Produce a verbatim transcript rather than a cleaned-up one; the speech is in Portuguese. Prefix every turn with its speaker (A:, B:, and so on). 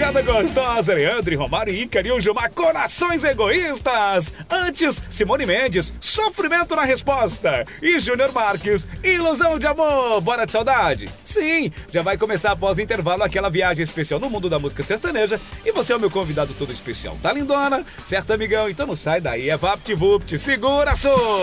A: Moçada gostosa, Leandro e Romário e Ícaro e o Gilmar, Corações Egoístas. Antes, Simone Mendes, Sofrimento na Resposta. E Júnior Marques, Ilusão de Amor, Bora de Saudade. Sim, já vai começar após o intervalo aquela viagem especial no mundo da música sertaneja. E você é o meu convidado todo especial, tá lindona? Certo, amigão? Então não sai daí, é VaptVupt, segura, só!